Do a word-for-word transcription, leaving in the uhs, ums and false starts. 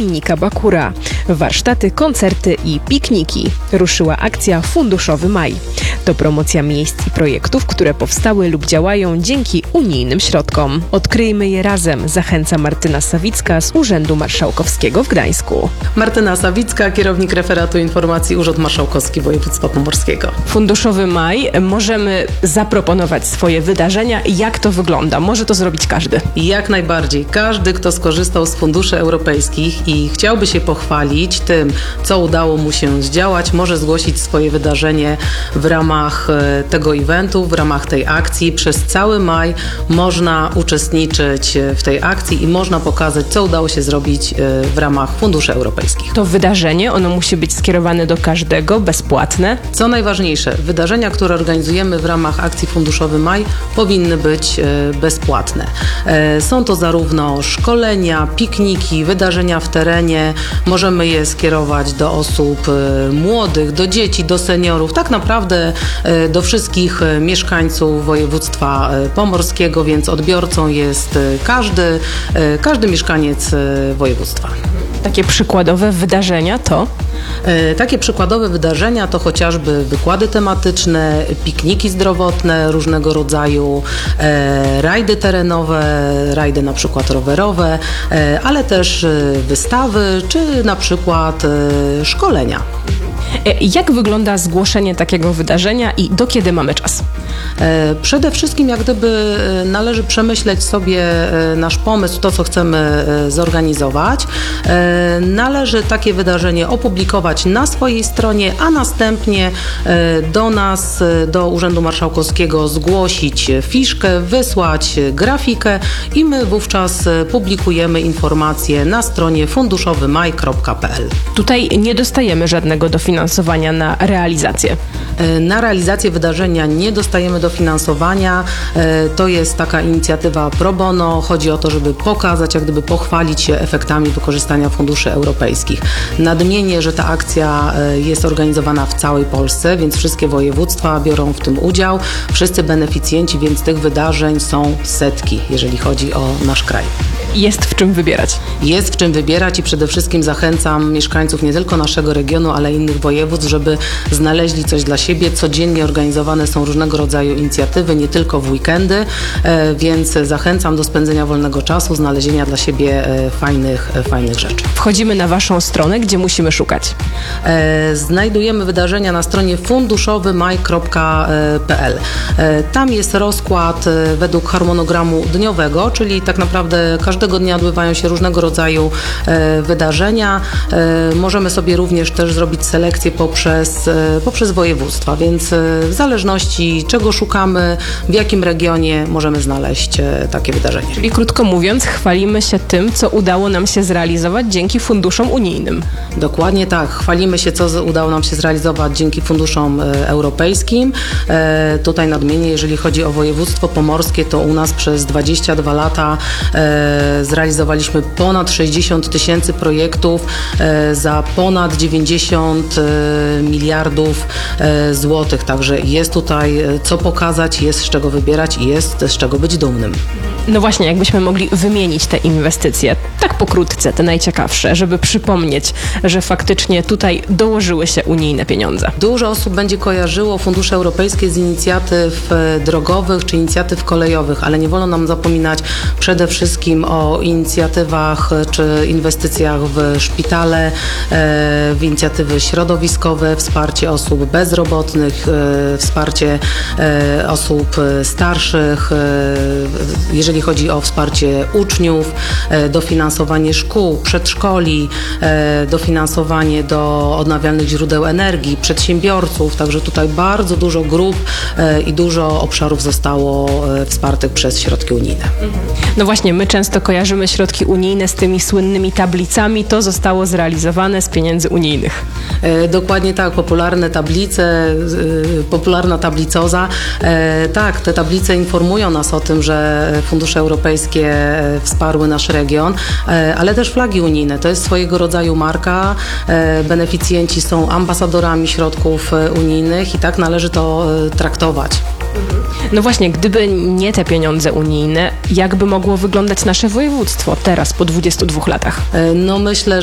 Dominika Bakura. Warsztaty, koncerty i pikniki. Ruszyła akcja Funduszowy Maj. To promocja miejsc i projektów, które powstały lub działają dzięki unijnym środkom. Odkryjmy je razem, zachęca Martyna Sawicka z Urzędu Marszałkowskiego w Gdańsku. Martyna Sawicka, kierownik referatu informacji Urząd Marszałkowski Województwa Pomorskiego. Funduszowy Maj, możemy zaproponować swoje wydarzenia. Jak to wygląda? Może to zrobić każdy? Jak najbardziej. Każdy, kto skorzystał z funduszy europejskich i chciałby się pochwalić tym, co udało mu się zdziałać, może zgłosić swoje wydarzenie w ramach tego eventu, w ramach tej akcji. Przez cały maj można uczestniczyć w tej akcji i można pokazać, co udało się zrobić w ramach funduszy europejskich. To wydarzenie, ono musi być skierowane do każdego, bezpłatne. Co najważniejsze, wydarzenia, które organizujemy w ramach akcji Funduszowy Maj, powinny być bezpłatne. Są to zarówno szkolenia, pikniki, wydarzenia w terenie. Możemy je skierować do osób młodych, do dzieci, do seniorów, tak naprawdę do wszystkich mieszkańców województwa pomorskiego, więc odbiorcą jest każdy, każdy mieszkaniec województwa. Takie przykładowe wydarzenia to? Takie przykładowe wydarzenia to chociażby wykłady tematyczne, pikniki zdrowotne różnego rodzaju, rajdy terenowe, rajdy na przykład rowerowe, ale też wystawy czy na przykład szkolenia. Jak wygląda zgłoszenie takiego wydarzenia i do kiedy mamy czas? Przede wszystkim jak gdyby należy przemyśleć sobie nasz pomysł, to co chcemy zorganizować. Należy takie wydarzenie opublikować na swojej stronie, a następnie do nas, do Urzędu Marszałkowskiego zgłosić fiszkę, wysłać grafikę i my wówczas publikujemy informacje na stronie funduszowymaj kropka p l. Tutaj nie dostajemy żadnego dofinansowania na realizację. Na realizację wydarzenia nie dostajemy dofinansowania. To jest taka inicjatywa pro bono. Chodzi o to, żeby pokazać, jak gdyby pochwalić się efektami wykorzystania funduszy europejskich. Nadmienię, że ta akcja jest organizowana w całej Polsce, więc wszystkie województwa biorą w tym udział. Wszyscy beneficjenci, więc tych wydarzeń są setki, jeżeli chodzi o nasz kraj. Jest w czym wybierać. Jest w czym wybierać i przede wszystkim zachęcam mieszkańców nie tylko naszego regionu, ale innych województw, żeby znaleźli coś dla siebie. Codziennie organizowane są różnego rodzaju inicjatywy, nie tylko w weekendy, więc zachęcam do spędzenia wolnego czasu, znalezienia dla siebie fajnych, fajnych rzeczy. Wchodzimy na Waszą stronę, gdzie musimy szukać. Znajdujemy wydarzenia na stronie funduszowymaj kropka p l. Tam jest rozkład według harmonogramu dniowego, czyli tak naprawdę każdego dnia odbywają się różnego rodzaju wydarzenia. Możemy sobie również też zrobić selekcję poprzez, poprzez województwa, więc w zależności czego szukamy, w jakim regionie możemy znaleźć takie wydarzenie. Czyli krótko mówiąc, chwalimy się tym, co udało nam się zrealizować dzięki funduszom unijnym. Dokładnie tak. Chwalimy się, co udało nam się zrealizować dzięki funduszom europejskim. E, tutaj nadmienię, jeżeli chodzi o województwo pomorskie, to u nas przez dwadzieścia dwa lata e, zrealizowaliśmy ponad sześćdziesiąt tysięcy projektów e, za ponad dziewięćdziesiąt e, miliardów e, złotych. Także jest tutaj co pokazać, jest z czego wybierać i jest z czego być dumnym. No właśnie, jakbyśmy mogli wymienić te inwestycje, tak pokrótce, te najciekawsze, żeby przypomnieć, że faktycznie tutaj dołożyły się unijne pieniądze. Dużo osób będzie kojarzyło fundusze europejskie z inicjatyw drogowych czy inicjatyw kolejowych, ale nie wolno nam zapominać przede wszystkim o inicjatywach czy inwestycjach w szpitale, w inicjatywy środowiskowe, wsparcie osób bezrobotnych, wsparcie osób starszych, jeżeli chodzi o wsparcie uczniów, dofinansowanie szkół, przedszkoli, dofinansowanie do odnawialnych źródeł energii, przedsiębiorców, także tutaj bardzo dużo grup i dużo obszarów zostało wspartych przez środki unijne. No właśnie, my często kojarzymy środki unijne z tymi słynnymi tablicami, to zostało zrealizowane z pieniędzy unijnych. Dokładnie tak, popularne tablice, popularna tablicoza. Tak, te tablice informują nas o tym, że fundusze europejskie wsparły nasz region, ale też flagi unijne. To jest swojego rodzaju marka. Beneficjenci są ambasadorami środków unijnych i tak należy to traktować. No właśnie, gdyby nie te pieniądze unijne, jak by mogło wyglądać nasze województwo teraz po dwudziestu dwóch latach? No myślę,